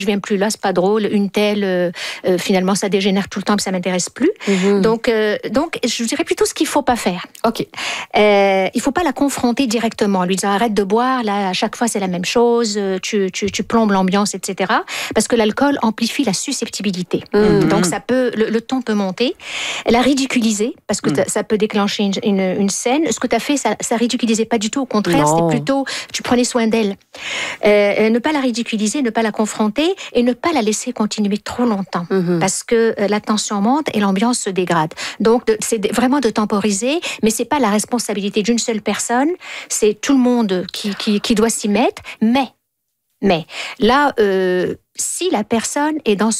je viens plus là, c'est pas drôle, une telle, finalement, ça dégénère tout le temps, puis ça m'intéresse plus. Donc, je dirais plutôt ce qu'il faut pas faire. OK. Il faut pas la confronter directement, lui dire arrête de boire, là, à chaque fois c'est la même chose, tu plombes l'ambiance, etc. Parce que l'alcool amplifie la susceptibilité. Donc, le ton peut monter. La ridiculiser, parce que ça peut déclencher une scène. Ce que tu as fait, ça ridiculisait pas du tout, au contraire, c'était plutôt, tu prenais soin d'elle. Ne pas la ridiculiser, ne pas la confronter et ne pas la laisser continuer trop longtemps parce que la tension monte et l'ambiance se dégrade. Donc, c'est vraiment de temporiser, mais c'est pas la responsabilité d'une seule personne, c'est tout le monde qui doit s'y mettre, mais là, si la personne est dans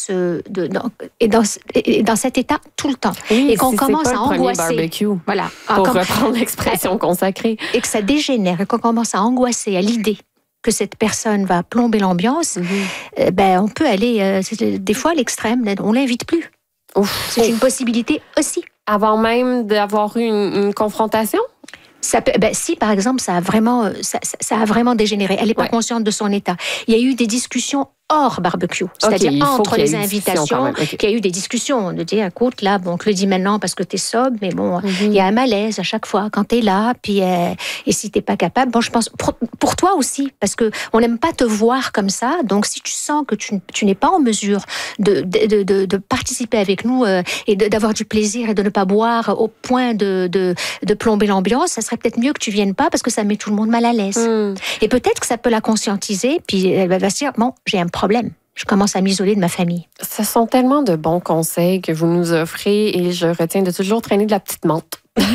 cet état tout le temps et qu'on commence à angoisser, voilà, pour reprendre l'expression consacrée, et que ça dégénère et qu'on commence à angoisser à l'idée que cette personne va plomber l'ambiance, on peut aller des fois à l'extrême, on l'invite plus. C'est une possibilité aussi. Avant même d'avoir eu une confrontation? Ça peut, si par exemple ça a vraiment dégénéré, elle n'est pas consciente de son état. Il y a eu des discussions hors barbecue, c'est-à-dire entre les invitations, qu'il y a eu des discussions, de dire écoute là, on te le dit maintenant parce que t'es sobre, mais bon, il y a un malaise à chaque fois quand t'es là, puis et si t'es pas capable, je pense pour toi aussi, parce que on n'aime pas te voir comme ça, donc si tu sens que tu n'es pas en mesure de participer avec nous et d'avoir du plaisir et de ne pas boire au point de plomber l'ambiance, ça serait peut-être mieux que tu viennes pas parce que ça met tout le monde mal à l'aise. Et peut-être que ça peut la conscientiser, puis elle va se dire bon, j'ai un problème. Je commence à m'isoler de ma famille. Ce sont tellement de bons conseils que vous nous offrez et je retiens de toujours traîner de la petite menthe.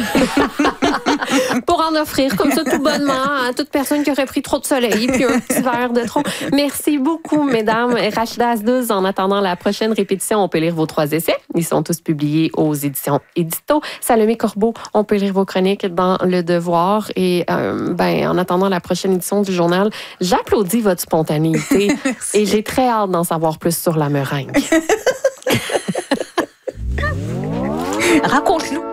Pour en offrir comme ça tout bonnement à toute personne qui aurait pris trop de soleil puis un petit verre de trop. Merci beaucoup, mesdames. Rachida Asdouz, en attendant la prochaine répétition, on peut lire vos 3 essais. Ils sont tous publiés aux éditions Édito. Salomé Corbeau, on peut lire vos chroniques dans Le Devoir. Et en attendant la prochaine édition du journal, j'applaudis votre spontanéité et j'ai très hâte d'en savoir plus sur la meringue. Raconte-nous.